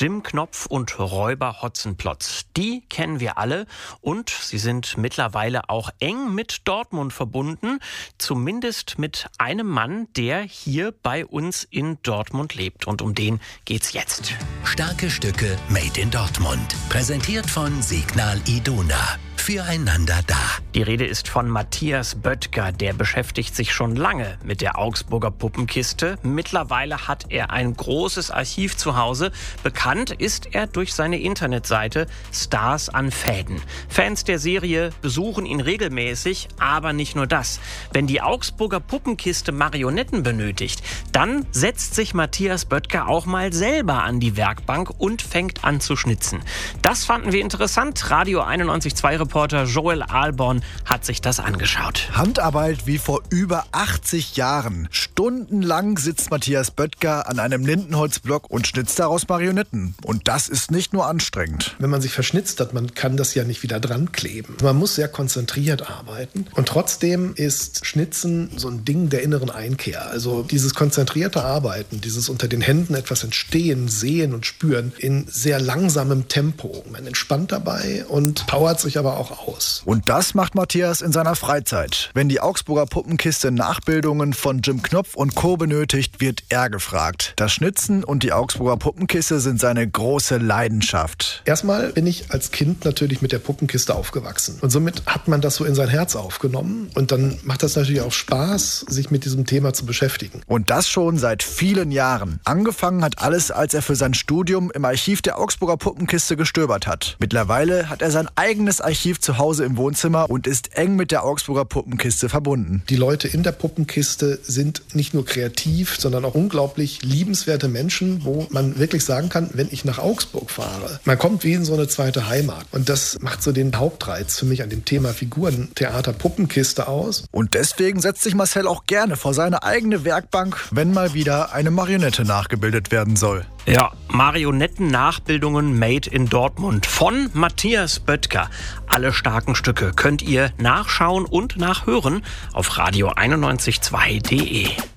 Jim Knopf und Räuber Hotzenplotz, die kennen wir alle und sie sind mittlerweile auch eng mit Dortmund verbunden, zumindest mit einem Mann, der hier bei uns in Dortmund lebt, und um den geht's jetzt. Starke Stücke made in Dortmund, präsentiert von Signal Iduna. Füreinander da. Die Rede ist von Matthias Böttger, der beschäftigt sich schon lange mit der Augsburger Puppenkiste. Mittlerweile hat er ein großes Archiv zu Hause. Bekannt ist er durch seine Internetseite Stars an Fäden. Fans der Serie besuchen ihn regelmäßig, aber nicht nur das. Wenn die Augsburger Puppenkiste Marionetten benötigt, dann setzt sich Matthias Böttger auch mal selber an die Werkbank und fängt an zu schnitzen. Das fanden wir interessant. Radio 91.2 Reporter Joel Alborn hat sich das angeschaut. Handarbeit wie vor über 80 Jahren. Stundenlang sitzt Matthias Böttger an einem Lindenholzblock und schnitzt daraus Marionetten. Und das ist nicht nur anstrengend. Wenn man sich verschnitzt hat, man kann das ja nicht wieder dran kleben. Man muss sehr konzentriert arbeiten. Und trotzdem ist Schnitzen so ein Ding der inneren Einkehr. Also dieses konzentrierte Arbeiten, dieses unter den Händen etwas entstehen, sehen und spüren in sehr langsamem Tempo. Man entspannt dabei und powert sich aber auch aus. Und das macht Matthias in seiner Freizeit. Wenn die Augsburger Puppenkiste Nachbildungen von Jim Knopf und Co. benötigt, wird er gefragt. Das Schnitzen und die Augsburger Puppenkiste sind seine große Leidenschaft. Erstmal bin ich als Kind natürlich mit der Puppenkiste aufgewachsen. Und somit hat man das so in sein Herz aufgenommen. Und dann macht das natürlich auch Spaß, sich mit diesem Thema zu beschäftigen. Und das schon seit vielen Jahren. Angefangen hat alles, als er für sein Studium im Archiv der Augsburger Puppenkiste gestöbert hat. Mittlerweile hat er sein eigenes Archiv zu Hause im Wohnzimmer und ist eng mit der Augsburger Puppenkiste verbunden. Die Leute in der Puppenkiste sind nicht nur kreativ, sondern auch unglaublich liebenswerte Menschen, wo man wirklich sagen kann, wenn ich nach Augsburg fahre, man kommt wie in so eine zweite Heimat. Und das macht so den Hauptreiz für mich an dem Thema Figurentheater Puppenkiste aus. Und deswegen setzt sich Marcel auch gerne vor seine eigene Werkbank, wenn mal wieder eine Marionette nachgebildet werden soll. Ja, Marionetten-Nachbildungen made in Dortmund von Matthias Böttger. Alle starken Stücke könnt ihr nachschauen und nachhören auf radio91.2.de.